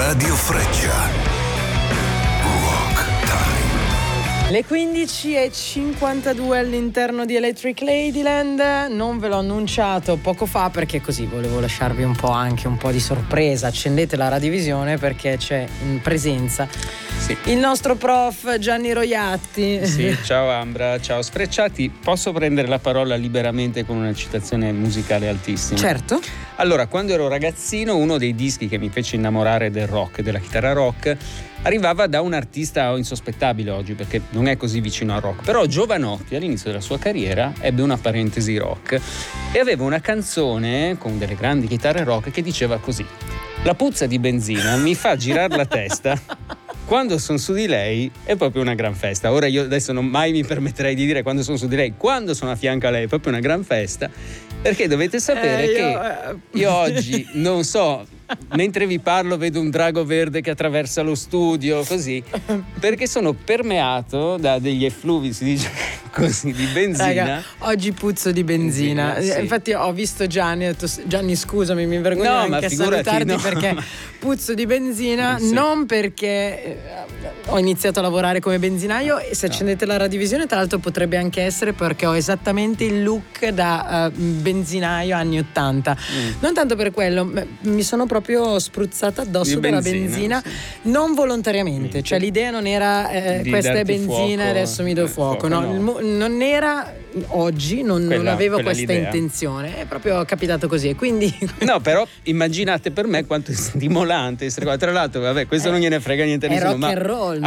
Radio Freccia. Rock Time. Le 15:52 all'interno di Electric Ladyland. Non ve l'ho annunciato poco fa perché così volevo lasciarvi anche un po' di sorpresa. Accendete la radiovisione perché c'è in presenza il nostro prof Gianni Roiatti. Sì, ciao Ambra, ciao Sfrecciati. Posso prendere la parola liberamente con una citazione musicale altissima? Certo. Allora, quando ero ragazzino, uno dei dischi che mi fece innamorare del rock, della chitarra rock, arrivava da un artista insospettabile oggi, perché non è così vicino al rock. Però Jovanotti, all'inizio della sua carriera, ebbe una parentesi rock e aveva una canzone con delle grandi chitarre rock che diceva così: la puzza di benzina mi fa girare la testa. Quando sono su di lei è proprio una gran festa. Ora io adesso non mai mi permetterei di dire quando sono su di lei. Quando sono a fianco a lei è proprio una gran festa, perché dovete sapere che io oggi non so, mentre vi parlo vedo un drago verde che attraversa lo studio così, perché sono permeato da degli effluvi, si dice così, di benzina. Raga, oggi puzzo di benzina. Sì. Infatti ho visto Gianni e ho detto: Gianni, scusami, mi vergogno anche a salutarti perché puzzo di benzina, non perché ho iniziato a lavorare come benzinaio, e se accendete la radiovisione tra l'altro potrebbe anche essere perché ho esattamente il look da benzinaio anni 80. Non tanto per quello, mi sono proprio spruzzata addosso della benzina, non volontariamente, cioè l'idea non era questa è benzina e adesso mi do fuoco, no. Non era oggi, non avevo questa l'idea. Intenzione, è proprio capitato così, e quindi no, però immaginate per me quanto è stimolante essere qua. Tra l'altro, vabbè, questo non gliene frega niente a nessuno, rock and roll.